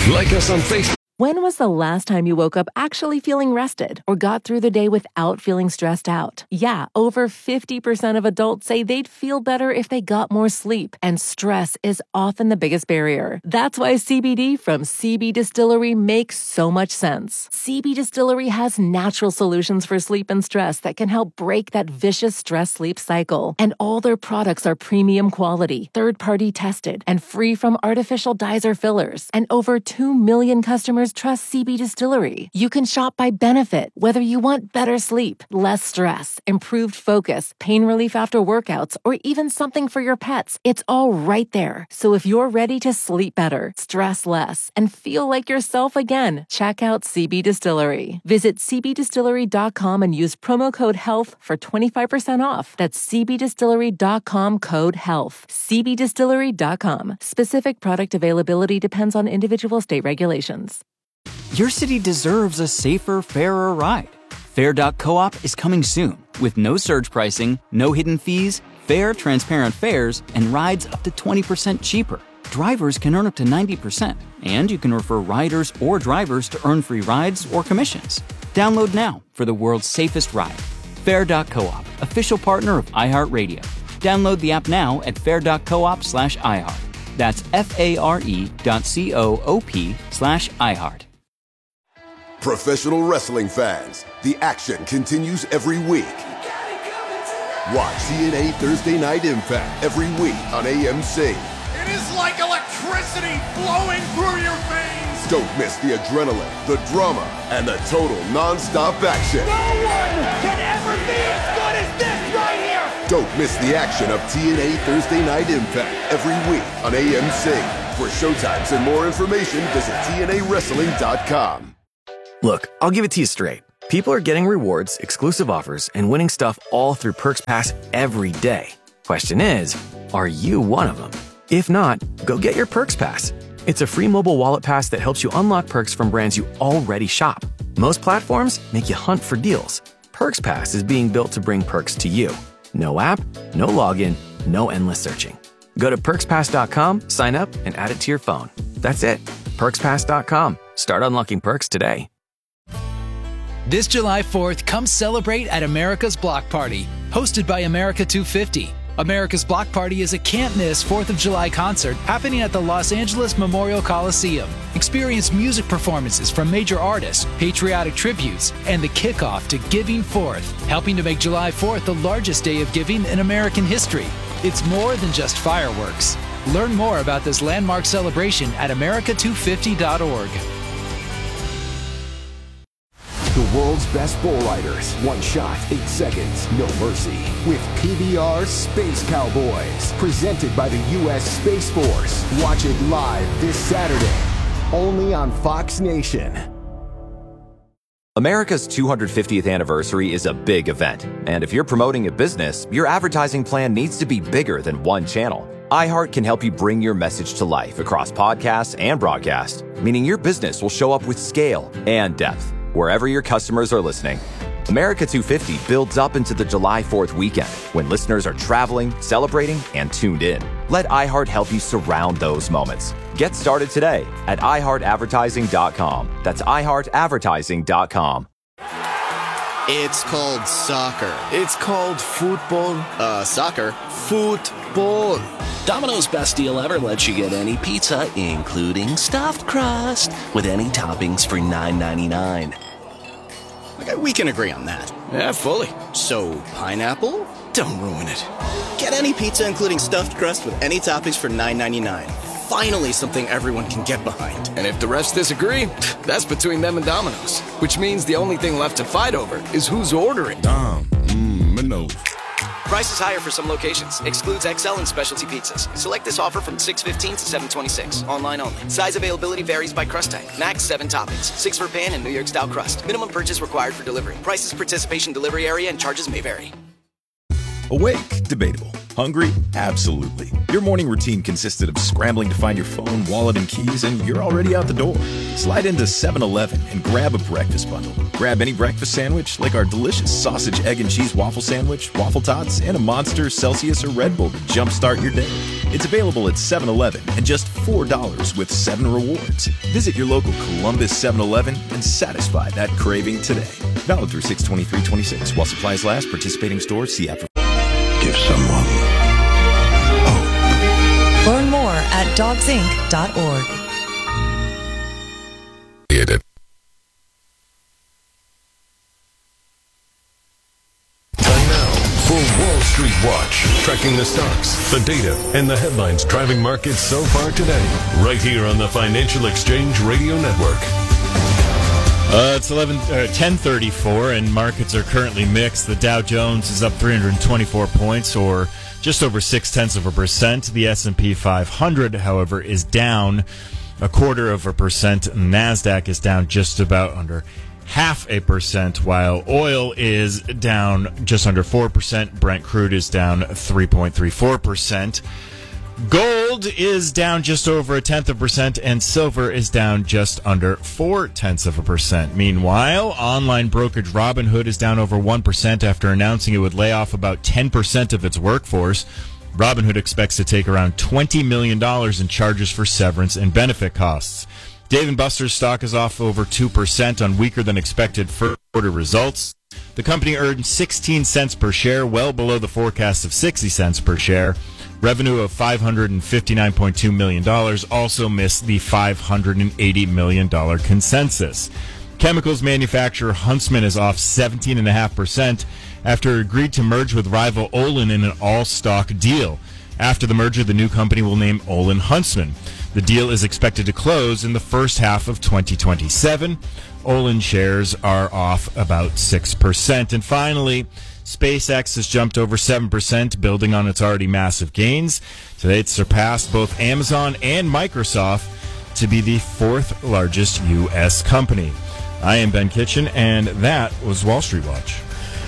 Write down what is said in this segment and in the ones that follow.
Like us on Facebook. When was the last time you woke up actually feeling rested or got through the day without feeling stressed out? Yeah, over 50% of adults say they'd feel better if they got more sleep, and stress is often the biggest barrier. That's why CBD from CB Distillery makes so much sense. CB Distillery has natural solutions for sleep and stress that can help break that vicious stress-sleep cycle. And all their products are premium quality, third-party tested, and free from artificial dyes or fillers. And over 2 million customers trust CB Distillery. You can shop by benefit, whether you want better sleep, less stress, improved focus, pain relief after workouts, or even something for your pets. It's all right there. So if you're ready to sleep better, stress less, and feel like yourself again, check out CB Distillery. Visit cbdistillery.com and use promo code HEALTH for 25% off. That's cbdistillery.com, code HEALTH. cbdistillery.com. Specific product availability depends on individual state regulations. Your city deserves a safer, fairer ride. Fair.coop is coming soon with no surge pricing, no hidden fees, fair, transparent fares, and rides up to 20% cheaper. Drivers can earn up to 90%, and you can refer riders or drivers to earn free rides or commissions. Download now for the world's safest ride. Fair.coop, official partner of iHeartRadio. Download the app now at fair.coop/iHeart. That's FARE.coop/iHeart. Professional wrestling fans, the action continues every week. Watch TNA Thursday Night Impact every week on AMC. It is like electricity flowing through your veins. Don't miss the adrenaline, the drama, and the total non-stop action. No one can ever be as good as this right here. Don't miss the action of TNA Thursday Night Impact every week on AMC. For showtimes and more information, visit TNAWrestling.com. Look, I'll give it to you straight. People are getting rewards, exclusive offers, and winning stuff all through Perks Pass every day. Question is, are you one of them? If not, go get your Perks Pass. It's a free mobile wallet pass that helps you unlock perks from brands you already shop. Most platforms make you hunt for deals. Perks Pass is being built to bring perks to you. No app, no login, no endless searching. Go to perkspass.com, sign up, and add it to your phone. That's it. Perkspass.com. Start unlocking perks today. This July 4th, come celebrate at America's Block Party, hosted by America 250. America's Block Party is a can't-miss 4th of July concert happening at the Los Angeles Memorial Coliseum. Experience music performances from major artists, patriotic tributes, and the kickoff to Giving Fourth, helping to make July 4th the largest day of giving in American history. It's more than just fireworks. Learn more about this landmark celebration at america250.org. The world's best bull riders. One shot, 8 seconds, no mercy. With PBR Space Cowboys. Presented by the U.S. Space Force. Watch it live this Saturday. Only on Fox Nation. America's 250th anniversary is a big event. And if you're promoting a business, your advertising plan needs to be bigger than one channel. iHeart can help you bring your message to life across podcasts and broadcast, meaning your business will show up with scale and depth wherever your customers are listening. America 250 builds up into the July 4th weekend when listeners are traveling, celebrating, and tuned in. Let iHeart help you surround those moments. Get started today at iHeartAdvertising.com. That's iHeartAdvertising.com. It's called soccer. It's called football. Soccer. Football. Domino's Best Deal Ever lets you get any pizza, including stuffed crust, with any toppings for $9.99. Okay, we can agree on that. Yeah, fully. So, pineapple? Don't ruin it. Get any pizza, including stuffed crust, with any toppings for $9.99. Finally, something everyone can get behind. And if the refs disagree, that's between them and Domino's. Which means the only thing left to fight over is who's ordering. No. Price is higher for some locations. Excludes XL and specialty pizzas. Select this offer from 6/15 to 7/26. Online only. Size availability varies by crust type. Max 7 toppings. 6 for pan and New York style crust. Minimum purchase required for delivery. Prices, participation, delivery area, and charges may vary. Awake? Debatable. Hungry? Absolutely. Your morning routine consisted of scrambling to find your phone, wallet, and keys, and you're already out the door. Slide into 7-Eleven and grab a breakfast bundle. Grab any breakfast sandwich, like our delicious sausage, egg, and cheese waffle sandwich, waffle tots, and a Monster, Celsius, or Red Bull to jumpstart your day. It's available at 7-Eleven and just $4 with 7 rewards. Visit your local Columbus 7-Eleven and satisfy that craving today. Valid through 6/23/26 while supplies last. Participating stores. See app for... Give someone hope. Learn more at dogsinc.org. For Wall Street Watch, tracking the stocks, the data, and the headlines driving markets so far today, right here on the Financial Exchange Radio Network. It's 10:34, and markets are currently mixed. The Dow Jones is up 324 points, or just over 0.6%. The S&P 500, however, is down 0.25%. NASDAQ is down just about under 0.5%, while oil is down just under 4%. Brent crude is down 3.34%. Gold is down just over 0.1%, and silver is down just under 0.4%. Meanwhile, online brokerage Robinhood is down over 1% after announcing it would lay off about 10% of its workforce. Robinhood expects to take around $20 million in charges for severance and benefit costs. Dave & Buster's stock is off over 2% on weaker than expected first quarter results. The company earned 16 cents per share, well below the forecast of 60 cents per share. Revenue of $559.2 million also missed the $580 million consensus. Chemicals manufacturer Huntsman is off 17.5% after it agreed to merge with rival Olin in an all-stock deal. After the merger, the new company will name Olin Huntsman. The deal is expected to close in the first half of 2027. Olin shares are off about 6%. And finally, SpaceX has jumped over 7%, building on its already massive gains. Today, it surpassed both Amazon and Microsoft to be the fourth largest U.S. company. I am Ben Kitchen, and that was Wall Street Watch.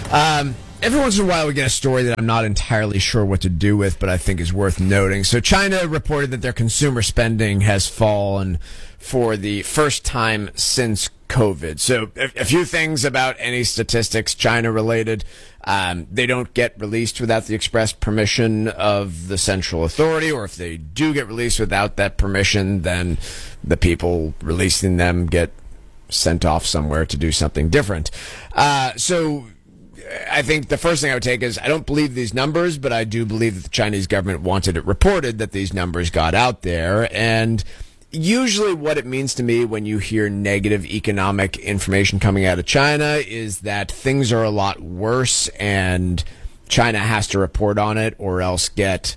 Every once in a while, we get a story that I'm not entirely sure what to do with, but I think is worth noting. So China reported that their consumer spending has fallen for the first time since COVID. So a few things about any statistics China-related. They don't get released without the express permission of the central authority, or if they do get released without that permission, then the people releasing them get sent off somewhere to do something different. So I think the first thing I would take is I don't believe these numbers, but I do believe that the Chinese government wanted it reported that these numbers got out there. And usually what it means to me when you hear negative economic information coming out of China is that things are a lot worse and China has to report on it or else get,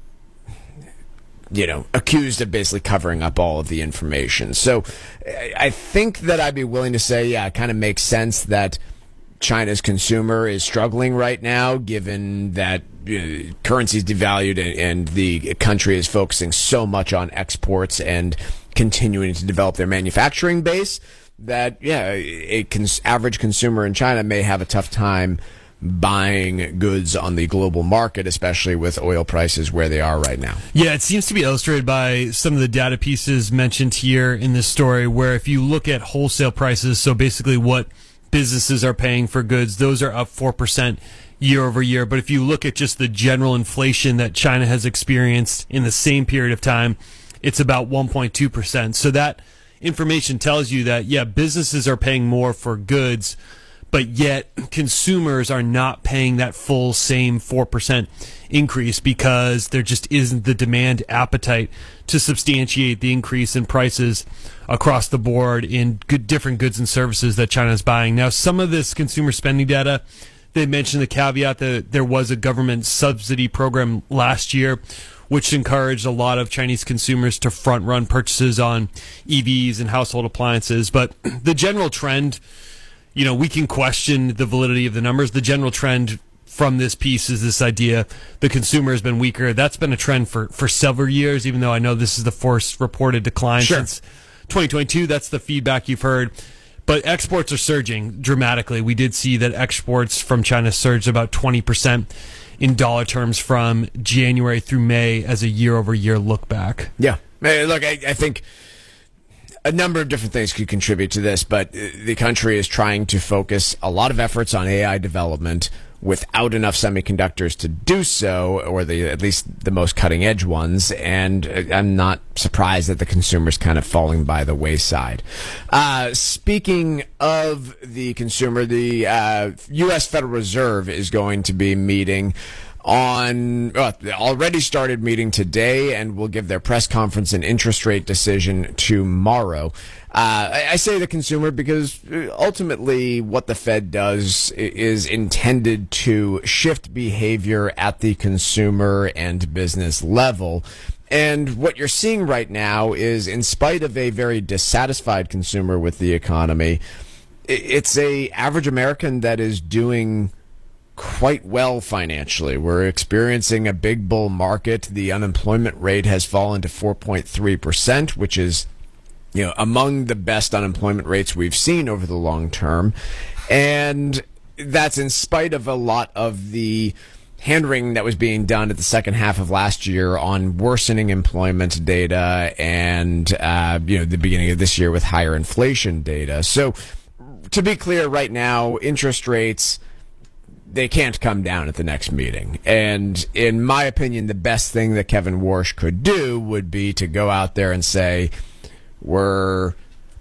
accused of basically covering up all of the information. So I think that I'd be willing to say, yeah, it kind of makes sense that China's consumer is struggling right now, given that currency is devalued and the country is focusing so much on exports and continuing to develop their manufacturing base, that, average consumer in China may have a tough time buying goods on the global market, especially with oil prices where they are right now. Yeah, it seems to be illustrated by some of the data pieces mentioned here in this story, where if you look at wholesale prices, so basically what businesses are paying for goods, those are up 4% year over year. But if you look at just the general inflation that China has experienced in the same period of time, it's about 1.2%. So that information tells you that, businesses are paying more for goods, but yet consumers are not paying that full same 4% increase because there just isn't the demand appetite to substantiate the increase in prices across the board in different goods and services that China is buying. Now, some of this consumer spending data, they mentioned the caveat that there was a government subsidy program last year which encouraged a lot of Chinese consumers to front-run purchases on EVs and household appliances. But the general trend, we can question the validity of the numbers. The general trend from this piece is this idea the consumer has been weaker. That's been a trend for several years, even though I know this is the first reported decline since 2022. That's the feedback you've heard. But exports are surging dramatically. We did see that exports from China surged about 20% in dollar terms from January through May as a year-over-year look back. Yeah. Look, I think a number of different things could contribute to this, but the country is trying to focus a lot of efforts on AI development without enough semiconductors to do so, or at least the most cutting edge ones. And I'm not surprised that the consumer's kind of falling by the wayside. Speaking of the consumer, the U.S. Federal Reserve is going to be meeting already started meeting today, and will give their press conference and interest rate decision tomorrow. I say the consumer because ultimately what the Fed does is intended to shift behavior at the consumer and business level. And what you're seeing right now is, in spite of a very dissatisfied consumer with the economy, it's a average American that is doing quite well financially. We're experiencing a big bull market. The unemployment rate has fallen to 4.3%, which is, among the best unemployment rates we've seen over the long term. And that's in spite of a lot of the hand-wringing that was being done at the second half of last year on worsening employment data and, the beginning of this year with higher inflation data. So to be clear, right now, interest rates, they can't come down at the next meeting. And in my opinion, the best thing that Kevin Warsh could do would be to go out there and say, we're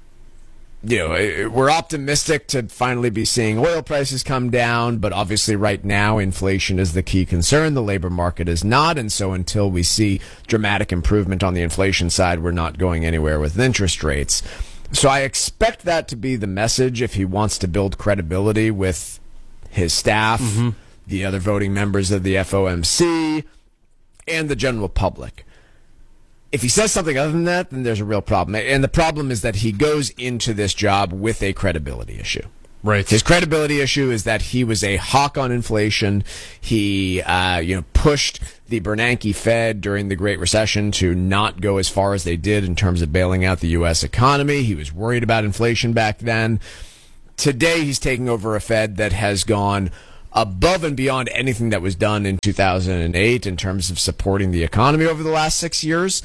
optimistic to finally be seeing oil prices come down, but obviously right now inflation is the key concern. The labor market is not. And so until we see dramatic improvement on the inflation side, we're not going anywhere with interest rates. So I expect that to be the message if he wants to build credibility with his staff, the other voting members of the FOMC, and the general public. If he says something other than that, then there's a real problem. And the problem is that he goes into this job with a credibility issue. Right. His credibility issue is that he was a hawk on inflation. He, pushed the Bernanke Fed during the Great Recession to not go as far as they did in terms of bailing out the U.S. economy. He was worried about inflation back then. Today, he's taking over a Fed that has gone above and beyond anything that was done in 2008 in terms of supporting the economy over the last 6 years,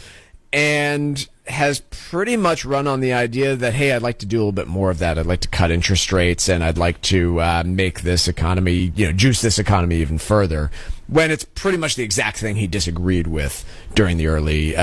and has pretty much run on the idea that, hey, I'd like to do a little bit more of that. I'd like to cut interest rates, and I'd like to make this economy, juice this economy even further, when it's pretty much the exact thing he disagreed with during the late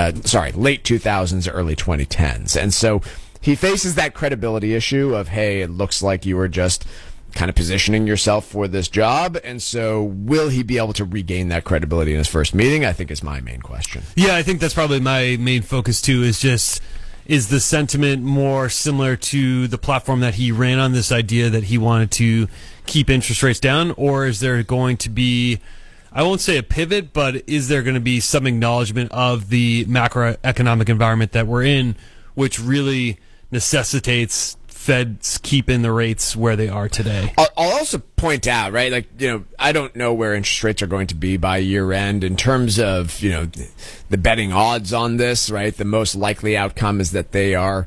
2000s, early 2010s. And so he faces that credibility issue of, hey, it looks like you were just kind of positioning yourself for this job. And so will he be able to regain that credibility in his first meeting? I think is my main question. Yeah, I think that's probably my main focus too, is the sentiment more similar to the platform that he ran on, this idea that he wanted to keep interest rates down, or is there going to be, I won't say a pivot, but is there going to be some acknowledgement of the macroeconomic environment that we're in, which really necessitates Feds keeping the rates where they are today? I'll also point out, right, I don't know where interest rates are going to be by year end in terms of, the betting odds on this, right? The most likely outcome is that they are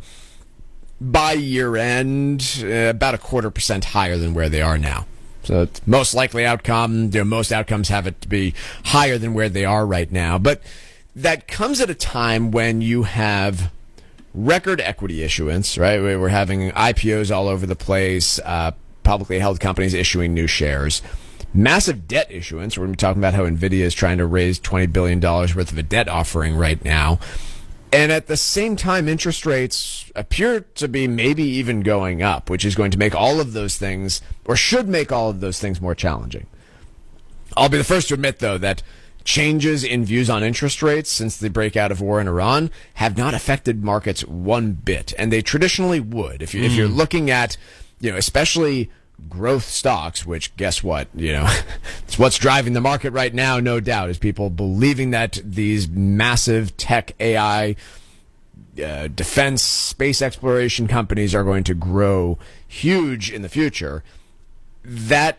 by year end about 0.25% higher than where they are now. So it's most likely outcome, most outcomes have it to be higher than where they are right now. But that comes at a time when you have record equity issuance, right? We're having IPOs all over the place, publicly held companies issuing new shares, massive debt issuance. We're going to be talking about how NVIDIA is trying to raise $20 billion worth of a debt offering right now. And at the same time, interest rates appear to be maybe even going up, which is going to make all of those things, or should make all of those things, more challenging. I'll be the first to admit, though, that changes in views on interest rates since the breakout of war in Iran have not affected markets one bit, and they traditionally would. If you're looking at, especially growth stocks, which guess what, it's what's driving the market right now, no doubt, is people believing that these massive tech, AI, defense, space exploration companies are going to grow huge in the future. That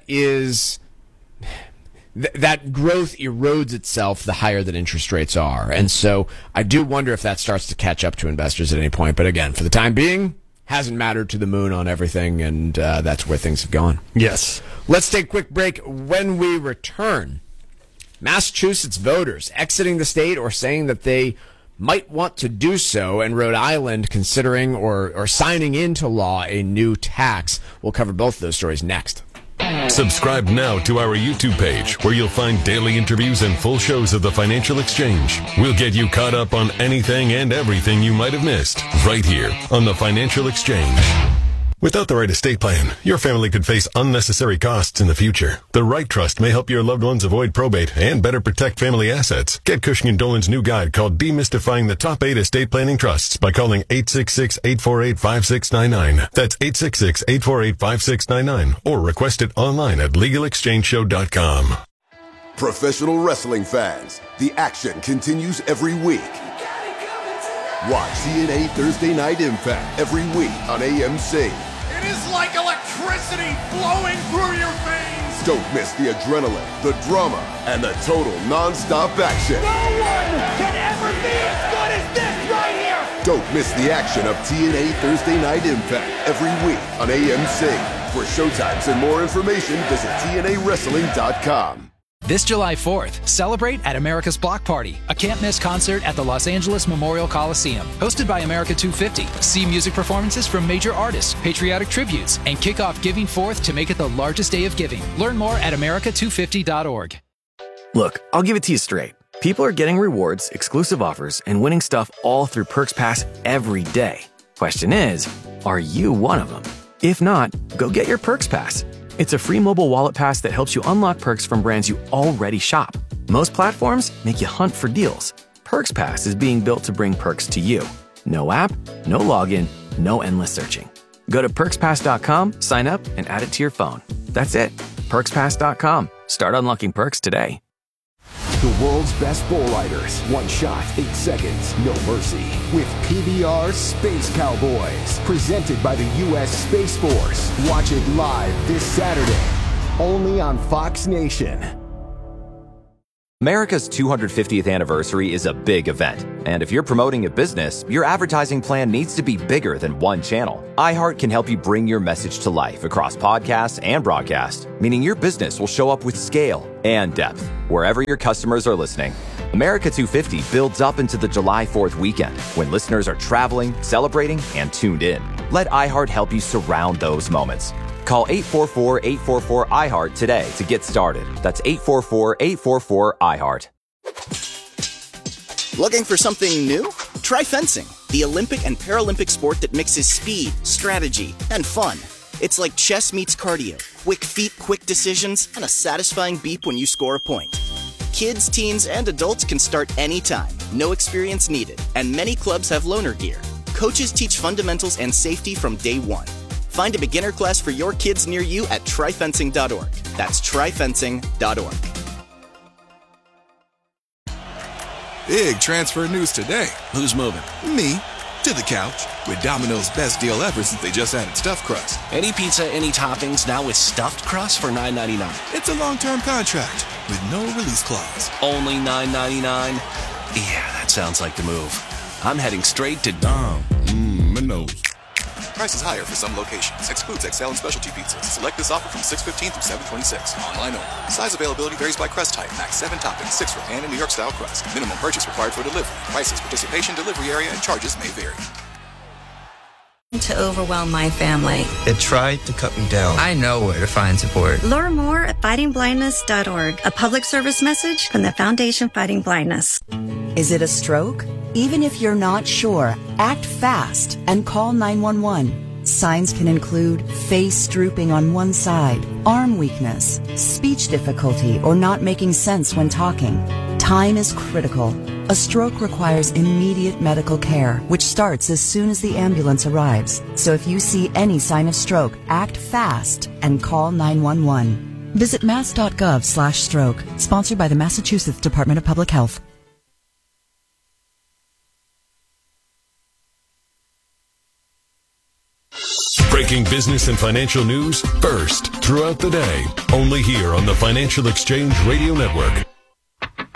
growth erodes itself the higher that interest rates are. And so I do wonder if that starts to catch up to investors at any point. But again, for the time being, hasn't mattered to the moon on everything, and that's where things have gone. Yes. Let's take a quick break. When we return, Massachusetts voters exiting the state or saying that they might want to do so, and Rhode Island considering or signing into law a new tax. We'll cover both of those stories next. Subscribe now to our YouTube page, where you'll find daily interviews and full shows of the Financial Exchange. We'll get you caught up on anything and everything you might have missed, right here on the Financial Exchange. Without the right estate plan, your family could face unnecessary costs in the future. The right trust may help your loved ones avoid probate and better protect family assets. Get Cushing & Dolan's new guide called Demystifying the Top 8 Estate Planning Trusts by calling 866-848-5699. That's 866-848-5699. Or request it online at LegalExchangeShow.com. Professional wrestling fans, the action continues every week. Watch TNA Thursday Night Impact every week on AMC. It is like electricity flowing through your veins. Don't miss the adrenaline, the drama, and the total non-stop action. No one can ever be as good as this right here. Don't miss the action of TNA Thursday Night Impact every week on AMC. For showtimes and more information, visit TNAWrestling.com. This July 4th, celebrate at America's Block Party, a can't-miss concert at the Los Angeles Memorial Coliseum. Hosted by America 250. See music performances from major artists, patriotic tributes, and kick off Giving Forth to make it the largest day of giving. Learn more at America250.org. Look, I'll give it to you straight. People are getting rewards, exclusive offers, and winning stuff all through Perks Pass every day. Question is, are you one of them? If not, go get your Perks Pass. It's a free mobile wallet pass that helps you unlock perks from brands you already shop. Most platforms make you hunt for deals. Perks Pass is being built to bring perks to you. No app, no login, no endless searching. Go to perkspass.com, sign up, and add it to your phone. That's it. Perkspass.com. Start unlocking perks today. The world's best bull riders. One shot, 8 seconds, no mercy. With PBR Space Cowboys. Presented by the U.S. Space Force. Watch it live this Saturday. Only on Fox Nation. America's 250th anniversary is a big event. And if you're promoting a business, your advertising plan needs to be bigger than one channel. iHeart can help you bring your message to life across podcasts and broadcast, meaning your business will show up with scale and depth wherever your customers are listening. America 250 builds up into the July 4th weekend when listeners are traveling, celebrating, and tuned in. Let iHeart help you surround those moments. Call 844-844-iHeart today to get started. That's 844-844-iHeart. Looking for something new? Try fencing, the Olympic and Paralympic sport that mixes speed, strategy, and fun. It's like chess meets cardio. Quick feet, quick decisions, and a satisfying beep when you score a point. Kids, teens, and adults can start anytime. No experience needed. And many clubs have loaner gear. Coaches teach fundamentals and safety from day one. Find a beginner class for your kids near you at tryfencing.org. That's tryfencing.org. Big transfer news today. Who's moving? Me. To the couch. With Domino's best deal ever since they just added stuffed crust. Any pizza, any toppings, now with stuffed crust for $9.99. It's a long-term contract with no release clause. Only $9.99? Yeah, that sounds like the move. I'm heading straight to Domino's. Prices higher for some locations. Excludes XL and specialty pizzas. Select this offer from 6/15 through 7/26. Online only. Size availability varies by crust type. Max 7 toppings, 6 for pan and New York style crust. Minimum purchase required for delivery. Prices, participation, delivery area, and charges may vary. To overwhelm my family. It tried to cut me down. I know where to find support. Learn more at fightingblindness.org. A public service message from the Foundation Fighting Blindness. Is it a stroke? Even if you're not sure, act fast and call 911. Signs can include face drooping on one side, arm weakness, speech difficulty, or not making sense when talking. Time is critical. A stroke requires immediate medical care, which starts as soon as the ambulance arrives. So if you see any sign of stroke, act fast and call 911. Visit mass.gov/stroke. Sponsored by the Massachusetts Department of Public Health. Breaking business and financial news first throughout the day. Only here on the Financial Exchange Radio Network.